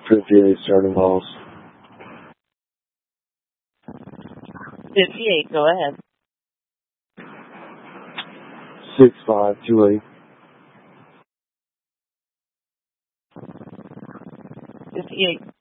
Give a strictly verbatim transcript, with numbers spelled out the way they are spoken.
fifty-eight starting calls. fifty-eight, go ahead. six five two eight. fifty-eight.